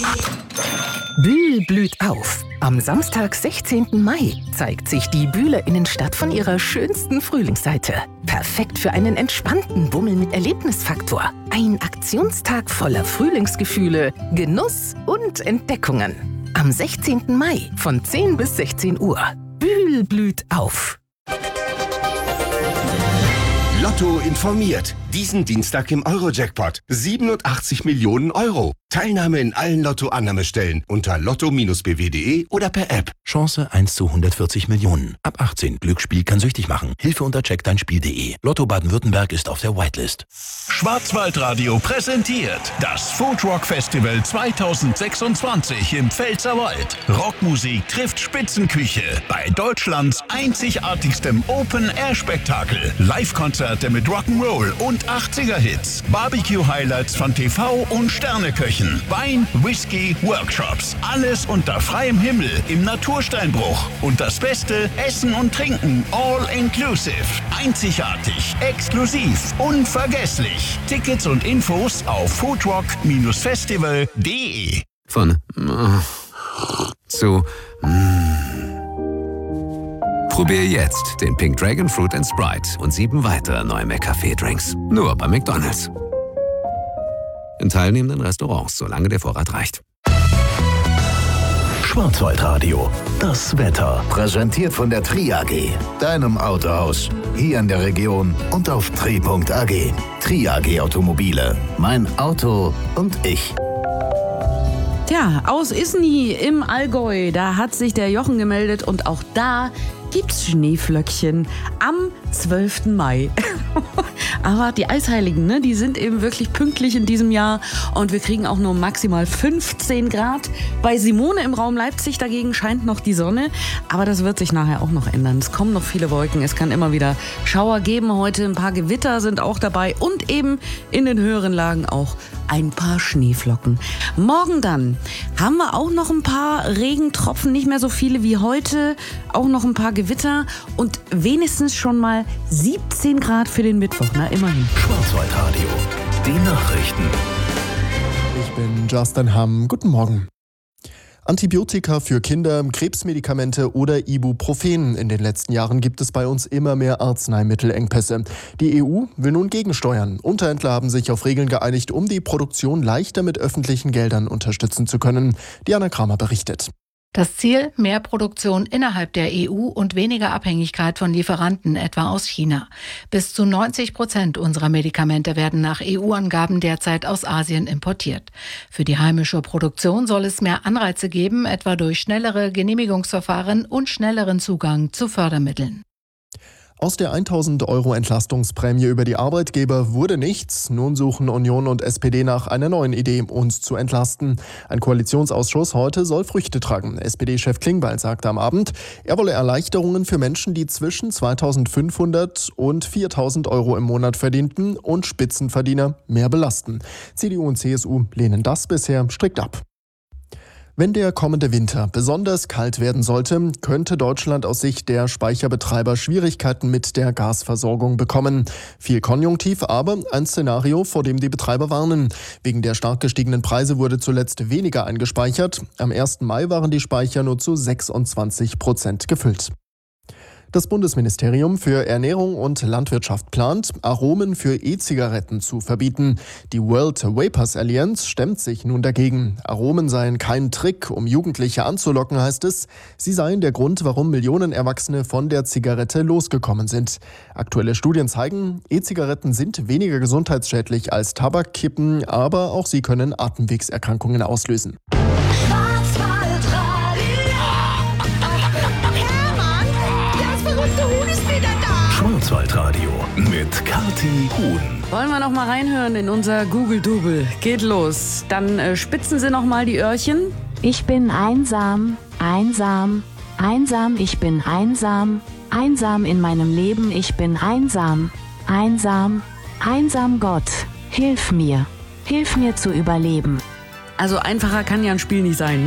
Bühl blüht auf. Am Samstag, 16. Mai, zeigt sich die Bühler Innenstadt von ihrer schönsten Frühlingsseite. Perfekt für einen entspannten Bummel mit Erlebnisfaktor. Ein Aktionstag voller Frühlingsgefühle, Genuss und Entdeckungen. Am 16. Mai von 10 bis 16 Uhr. Bühl blüht auf. Lotto informiert. Diesen Dienstag im Euro-Jackpot. 87 Millionen Euro. Teilnahme in allen Lotto-Annahmestellen unter lotto-bw.de oder per App. Chance 1 zu 140 Millionen. Ab 18. Glücksspiel kann süchtig machen. Hilfe unter checkdeinspiel.de. Lotto Baden-Württemberg ist auf der Whitelist. Schwarzwaldradio präsentiert das Foodrock Festival 2026 im Pfälzerwald. Rockmusik trifft Spitzenküche bei Deutschlands einzigartigstem Open-Air-Spektakel. Live-Konzerte mit Rock'n'Roll und 80er-Hits. Barbecue-Highlights von TV und Sterneköchen. Wein, Whisky, Workshops. Alles unter freiem Himmel im Natursteinbruch. Und das Beste, Essen und Trinken all inclusive. Einzigartig, exklusiv, unvergesslich. Tickets und Infos auf foodrock-festival.de. Von zu Probier jetzt den Pink Dragon Fruit & Sprite und 7 weitere neue McCafé-Drinks. Nur bei McDonald's. In teilnehmenden Restaurants, solange der Vorrat reicht. Schwarzwaldradio, das Wetter. Präsentiert von der Tri AG, deinem Autohaus. Hier in der Region und auf tri.ag. Tri AG Automobile, mein Auto und ich. Tja, aus Isny im Allgäu, da hat sich der Jochen gemeldet und auch da gibt's Schneeflöckchen am 12. Mai. Aber die Eisheiligen, ne, die sind eben wirklich pünktlich in diesem Jahr und wir kriegen auch nur maximal 15 Grad. Bei Simone im Raum Leipzig dagegen scheint noch die Sonne, aber das wird sich nachher auch noch ändern. Es kommen noch viele Wolken, es kann immer wieder Schauer geben heute, ein paar Gewitter sind auch dabei und eben in den höheren Lagen auch ein paar Schneeflocken. Morgen dann haben wir auch noch ein paar Regentropfen, nicht mehr so viele wie heute, auch noch ein paar Gewitter und wenigstens schon mal 17 Grad für den Mittwoch, na immerhin. Schwarzwaldradio, die Nachrichten. Ich bin Justin Hamm, guten Morgen. Antibiotika für Kinder, Krebsmedikamente oder Ibuprofen. In den letzten Jahren gibt es bei uns immer mehr Arzneimittelengpässe. Die EU will nun gegensteuern. Unterhändler haben sich auf Regeln geeinigt, um die Produktion leichter mit öffentlichen Geldern unterstützen zu können. Diana Kramer berichtet. Das Ziel: mehr Produktion innerhalb der EU und weniger Abhängigkeit von Lieferanten, etwa aus China. Bis zu 90% unserer Medikamente werden nach EU-Angaben derzeit aus Asien importiert. Für die heimische Produktion soll es mehr Anreize geben, etwa durch schnellere Genehmigungsverfahren und schnelleren Zugang zu Fördermitteln. Aus der 1.000 € Entlastungsprämie über die Arbeitgeber wurde nichts. Nun suchen Union und SPD nach einer neuen Idee, uns zu entlasten. Ein Koalitionsausschuss heute soll Früchte tragen. SPD-Chef Klingbeil sagte am Abend, er wolle Erleichterungen für Menschen, die zwischen 2.500 und 4.000 € im Monat verdienten und Spitzenverdiener mehr belasten. CDU und CSU lehnen das bisher strikt ab. Wenn der kommende Winter besonders kalt werden sollte, könnte Deutschland aus Sicht der Speicherbetreiber Schwierigkeiten mit der Gasversorgung bekommen. Viel Konjunktiv, aber ein Szenario, vor dem die Betreiber warnen. Wegen der stark gestiegenen Preise wurde zuletzt weniger eingespeichert. Am 1. Mai waren die Speicher nur zu 26% gefüllt. Das Bundesministerium für Ernährung und Landwirtschaft plant, Aromen für E-Zigaretten zu verbieten. Die World Vapers Alliance stemmt sich nun dagegen. Aromen seien kein Trick, um Jugendliche anzulocken, heißt es. Sie seien der Grund, warum Millionen Erwachsene von der Zigarette losgekommen sind. Aktuelle Studien zeigen, E-Zigaretten sind weniger gesundheitsschädlich als Tabakkippen, aber auch sie können Atemwegserkrankungen auslösen. Schwarzwaldradio mit Kathi Huhn. Wollen wir noch mal reinhören in unser Google-Double? Geht los. Dann spitzen Sie noch mal die Öhrchen. Ich bin einsam, einsam, einsam, ich bin einsam, einsam in meinem Leben, ich bin einsam, einsam, einsam Gott, hilf mir zu überleben. Also einfacher kann ja ein Spiel nicht sein, ne?